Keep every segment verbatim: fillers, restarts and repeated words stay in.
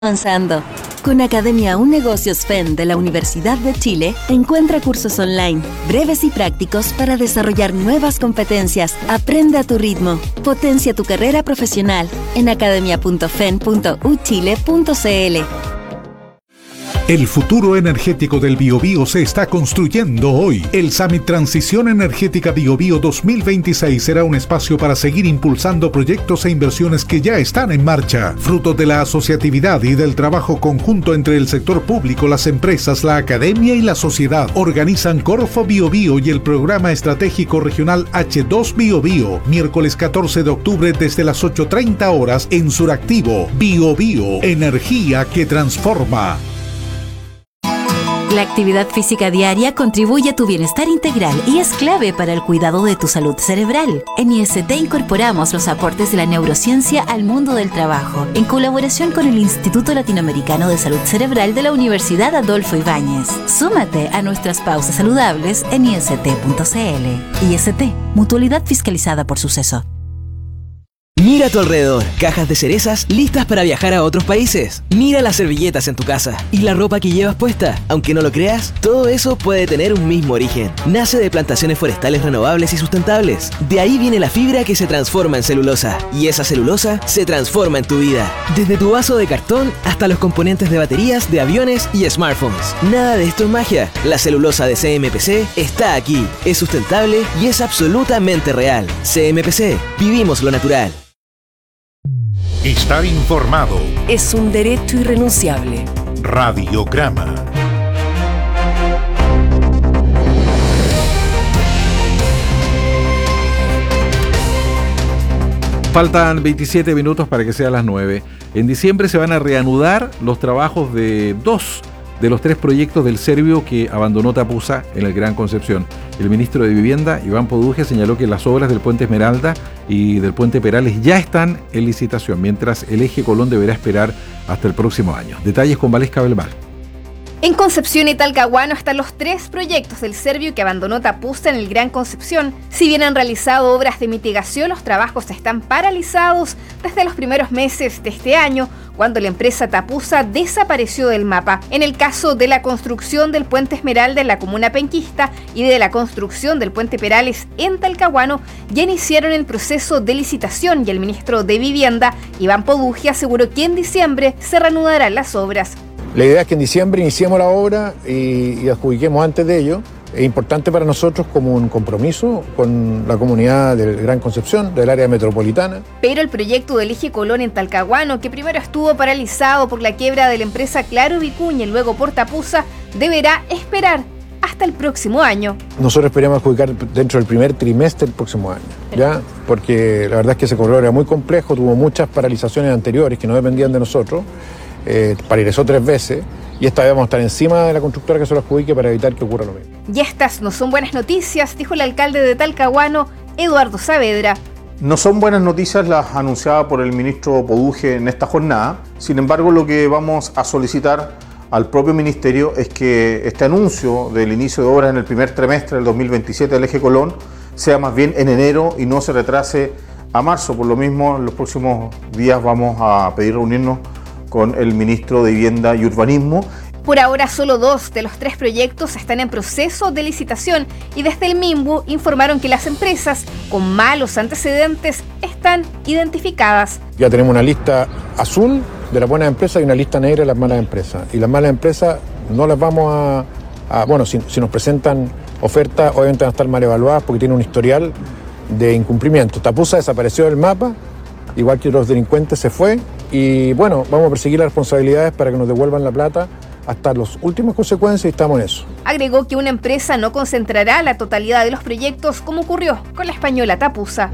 Avanzando. Con Academia Un Negocios F E N de la Universidad de Chile, encuentra cursos online, breves y prácticos para desarrollar nuevas competencias. Aprende a tu ritmo. Potencia tu carrera profesional en academia punto fen punto u chile punto c l. El futuro energético del Biobío se está construyendo hoy. El Summit Transición Energética Biobío dos mil veintiséis será un espacio para seguir impulsando proyectos e inversiones que ya están en marcha. Fruto de la asociatividad y del trabajo conjunto entre el sector público, las empresas, la academia y la sociedad, organizan Corfo Biobío y el Programa Estratégico Regional H dos Biobío, miércoles catorce de octubre desde las ocho treinta horas en Suractivo. Biobío, energía que transforma. La actividad física diaria contribuye a tu bienestar integral y es clave para el cuidado de tu salud cerebral. En I S T incorporamos los aportes de la neurociencia al mundo del trabajo, en colaboración con el Instituto Latinoamericano de Salud Cerebral de la Universidad Adolfo Ibáñez. Súmate a nuestras pausas saludables en i s t punto c l. I S T, mutualidad fiscalizada por Suceso. Mira a tu alrededor, cajas de cerezas listas para viajar a otros países. Mira las servilletas en tu casa y la ropa que llevas puesta. Aunque no lo creas, todo eso puede tener un mismo origen. Nace de plantaciones forestales renovables y sustentables. De ahí viene la fibra que se transforma en celulosa. Y esa celulosa se transforma en tu vida. Desde tu vaso de cartón hasta los componentes de baterías, de aviones y smartphones. Nada de esto es magia. La celulosa de C M P C está aquí. Es sustentable y es absolutamente real. C M P C. Vivimos lo natural. Estar informado es un derecho irrenunciable. Radiograma. Faltan veintisiete minutos para que sea las nueve. En diciembre se van a reanudar los trabajos de dos de los tres proyectos del Servio que abandonó Tapusa en el Gran Concepción. El ministro de Vivienda, Iván Poduje, señaló que las obras del Puente Esmeralda y del Puente Perales ya están en licitación, mientras el eje Colón deberá esperar hasta el próximo año. Detalles con Valesca Belmar. En Concepción y Talcahuano están los tres proyectos del Servio que abandonó Tapusa en el Gran Concepción. Si bien han realizado obras de mitigación, los trabajos están paralizados desde los primeros meses de este año, cuando la empresa Tapusa desapareció del mapa. En el caso de la construcción del Puente Esmeralda en la comuna penquista y de la construcción del Puente Perales en Talcahuano, ya iniciaron el proceso de licitación y el ministro de Vivienda, Iván Poduje, aseguró que en diciembre se reanudarán las obras. La idea es que en diciembre iniciemos la obra y, y adjudiquemos antes de ello. Es importante para nosotros como un compromiso con la comunidad del Gran Concepción, del área metropolitana. Pero el proyecto del eje Colón en Talcahuano, que primero estuvo paralizado por la quiebra de la empresa Claro Vicuña y luego por Tapusa, deberá esperar hasta el próximo año. Nosotros esperamos adjudicar dentro del primer trimestre del próximo año, ¿ya? Porque la verdad es que ese corredor era muy complejo, tuvo muchas paralizaciones anteriores que no dependían de nosotros. Eh, paralizó tres veces y esta vez vamos a estar encima de la constructora que se lo adjudique para evitar que ocurra lo mismo. Y estas no son buenas noticias, dijo el alcalde de Talcahuano, Eduardo Saavedra. No son buenas noticias las anunciadas por el ministro Poduje en esta jornada. Sin embargo, lo que vamos a solicitar al propio ministerio es que este anuncio del inicio de obras en el primer trimestre del dos mil veintisiete del eje Colón sea más bien en enero y no se retrase a marzo. Por lo mismo, en los próximos días vamos a pedir reunirnos con el ministro de Vivienda y Urbanismo. Por ahora solo dos de los tres proyectos están en proceso de licitación y desde el MIMBU informaron que las empresas con malos antecedentes están identificadas. Ya tenemos una lista azul de las buenas empresas y una lista negra de las malas empresas. Y las malas empresas no las vamos a... a bueno, si, si nos presentan ofertas, obviamente van a estar mal evaluadas porque tienen un historial de incumplimiento. Tapusa desapareció del mapa, igual que los delincuentes se fue. Y bueno, vamos a perseguir las responsabilidades para que nos devuelvan la plata hasta las últimas consecuencias y estamos en eso. Agregó que una empresa no concentrará la totalidad de los proyectos como ocurrió con la española Tapusa.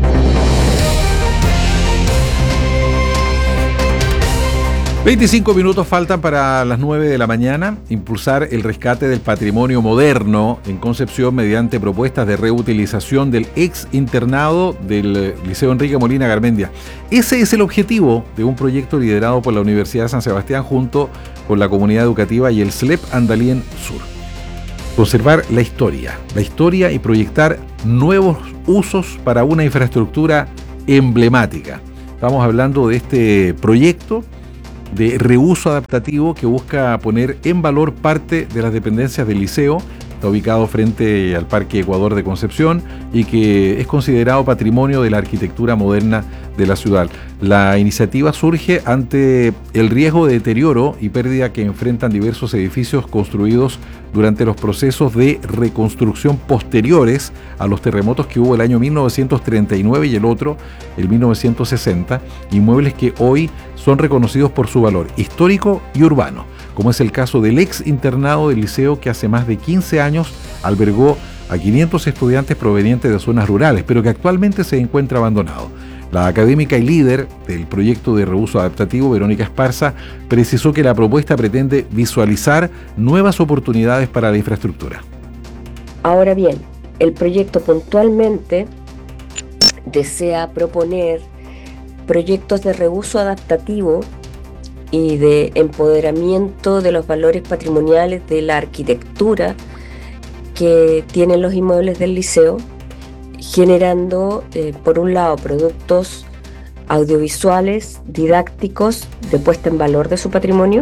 veinticinco minutos faltan para las nueve de la mañana. Impulsar el rescate del patrimonio moderno en Concepción mediante propuestas de reutilización del ex internado del Liceo Enrique Molina Garmendia. Ese es el objetivo de un proyecto liderado por la Universidad de San Sebastián junto con la comunidad educativa y el S L E P Andalien Sur. Conservar la historia, la historia y proyectar nuevos usos para una infraestructura emblemática. Estamos hablando de este proyecto de reuso adaptativo que busca poner en valor parte de las dependencias del liceo. Está ubicado frente al Parque Ecuador de Concepción y que es considerado patrimonio de la arquitectura moderna de la ciudad. La iniciativa surge ante el riesgo de deterioro y pérdida que enfrentan diversos edificios construidos durante los procesos de reconstrucción posteriores a los terremotos que hubo el año mil novecientos treinta y nueve y el otro, el mil novecientos sesenta, inmuebles que hoy son reconocidos por su valor histórico y urbano, como es el caso del ex internado del liceo que hace más de quince años albergó a quinientos estudiantes provenientes de zonas rurales, pero que actualmente se encuentra abandonado. La académica y líder del proyecto de reuso adaptativo, Verónica Esparza, precisó que la propuesta pretende visualizar nuevas oportunidades para la infraestructura. Ahora bien, el proyecto puntualmente desea proponer proyectos de reuso adaptativo y de empoderamiento de los valores patrimoniales de la arquitectura que tienen los inmuebles del liceo, generando, eh, por un lado, productos audiovisuales, didácticos, de puesta en valor de su patrimonio.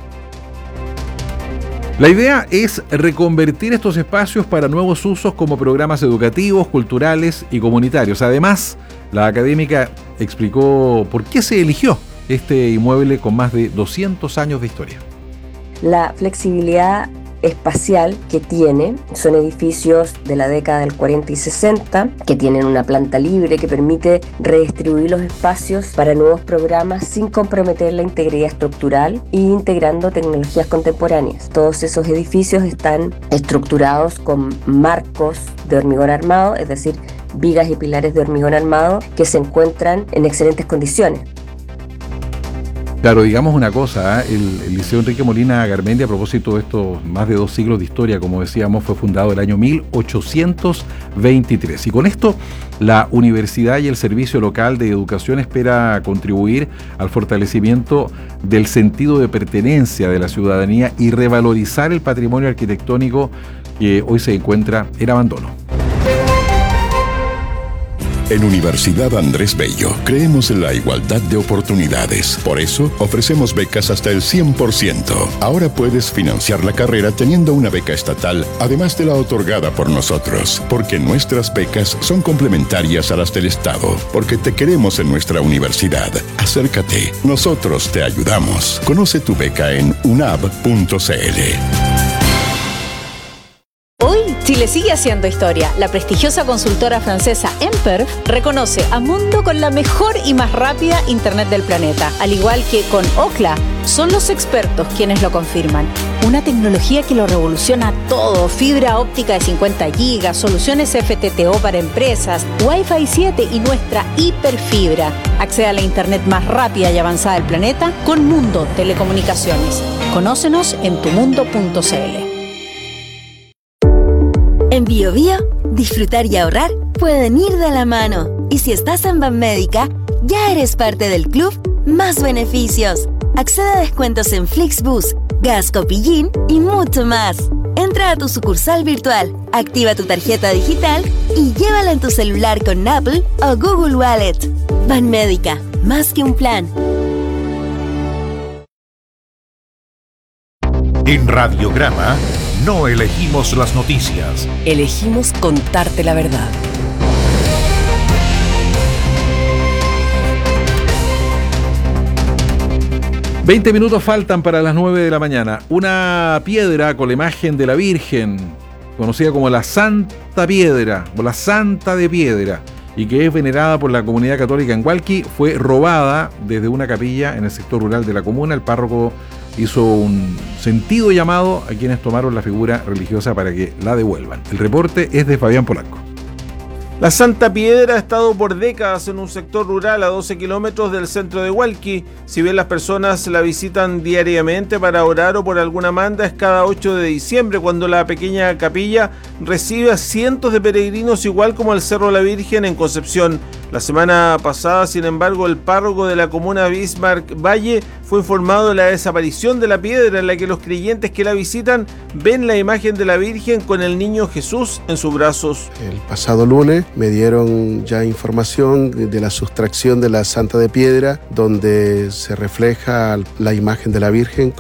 La idea es reconvertir estos espacios para nuevos usos como programas educativos, culturales y comunitarios. Además, la académica explicó por qué se eligió este inmueble con más de doscientos años de historia. La flexibilidad espacial que tiene, son edificios de la década del cuarenta y sesenta que tienen una planta libre que permite redistribuir los espacios para nuevos programas sin comprometer la integridad estructural e integrando tecnologías contemporáneas. Todos esos edificios están estructurados con marcos de hormigón armado, es decir, vigas y pilares de hormigón armado que se encuentran en excelentes condiciones. Claro, digamos una cosa, ¿eh? el, el Liceo Enrique Molina Garmendia, a propósito de estos más de dos siglos de historia, como decíamos, fue fundado el año mil ochocientos veintitrés. Y con esto, la universidad y el Servicio Local de Educación espera contribuir al fortalecimiento del sentido de pertenencia de la ciudadanía y revalorizar el patrimonio arquitectónico que hoy se encuentra en abandono. En Universidad Andrés Bello creemos en la igualdad de oportunidades. Por eso ofrecemos becas hasta el cien por ciento. Ahora puedes financiar la carrera teniendo una beca estatal, además de la otorgada por nosotros. Porque nuestras becas son complementarias a las del Estado. Porque te queremos en nuestra universidad. Acércate, nosotros te ayudamos. Conoce tu beca en u n a b punto c l. Chile sigue haciendo historia. La prestigiosa consultora francesa Emperf reconoce a Mundo con la mejor y más rápida internet del planeta. Al igual que con Ookla, son los expertos quienes lo confirman. Una tecnología que lo revoluciona todo. Fibra óptica de cincuenta gigas, soluciones F T T O para empresas, Wi-Fi siete y nuestra hiperfibra. Accede a la internet más rápida y avanzada del planeta con Mundo Telecomunicaciones. Conócenos en tu mundo punto c l. En Bio Bio, disfrutar y ahorrar pueden ir de la mano. Y si estás en Banmédica, ya eres parte del club Más Beneficios. Accede a descuentos en Flixbus, Gas Copillín y mucho más. Entra a tu sucursal virtual, activa tu tarjeta digital y llévala en tu celular con Apple o Google Wallet. Banmédica, más que un plan. En Radiograma no elegimos las noticias. Elegimos contarte la verdad. veinte minutos faltan para las nueve de la mañana. Una piedra con la imagen de la Virgen, conocida como la Santa Piedra o la Santa de Piedra, y que es venerada por la comunidad católica en Hualqui, fue robada desde una capilla en el sector rural de la comuna. El párroco hizo un sentido llamado a quienes tomaron la figura religiosa para que la devuelvan. El reporte es de Fabián Polanco. La Santa Piedra ha estado por décadas en un sector rural a doce kilómetros del centro de Hualqui. Si bien las personas la visitan diariamente para orar o por alguna manda, es cada ocho de diciembre cuando la pequeña capilla recibe a cientos de peregrinos, igual como el Cerro de la Virgen en Concepción. La semana pasada, sin embargo, el párroco de la comuna Bismarck Valle fue informado de la desaparición de la piedra, en la que los creyentes que la visitan ven la imagen de la Virgen con el niño Jesús en sus brazos. El pasado lunes me dieron ya información de, de la sustracción de la Santa de Piedra, donde se refleja la imagen de la Virgen